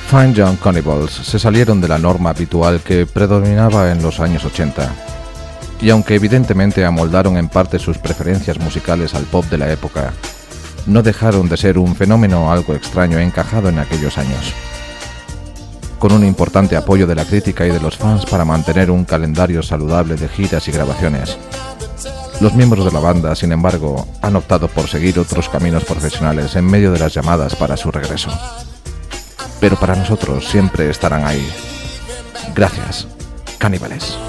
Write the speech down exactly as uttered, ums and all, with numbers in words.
Fine Young Cannibals se salieron de la norma habitual que predominaba en los años ochenta, y aunque evidentemente amoldaron en parte sus preferencias musicales al pop de la época, no dejaron de ser un fenómeno algo extraño encajado en aquellos años. Con un importante apoyo de la crítica y de los fans para mantener un calendario saludable de giras y grabaciones, los miembros de la banda, sin embargo, han optado por seguir otros caminos profesionales en medio de las llamadas para su regreso. Pero para nosotros siempre estarán ahí. Gracias, caníbales.